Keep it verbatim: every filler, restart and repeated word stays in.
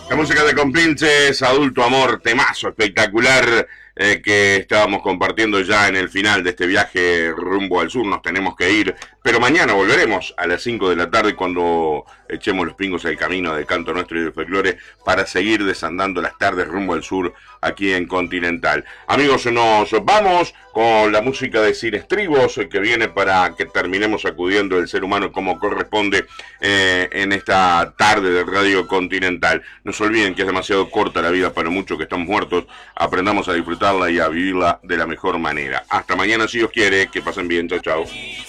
La música de Compinches, Adulto Amor, temazo espectacular eh, que estábamos compartiendo ya en el final de este viaje rumbo al sur. Nos tenemos que ir, pero mañana volveremos a las cinco de la tarde cuando echemos los pingos al camino del canto nuestro y del folclore para seguir desandando las tardes rumbo al sur aquí en Continental. Amigos, nos vamos con la música de Sin Estribos que viene para que terminemos acudiendo el ser humano como corresponde eh, en esta tarde de Radio Continental. No se olviden que es demasiado corta la vida para muchos que estamos muertos. Aprendamos a disfrutarla y a vivirla de la mejor manera. Hasta mañana si Dios quiere. Que pasen bien. Chao, chao.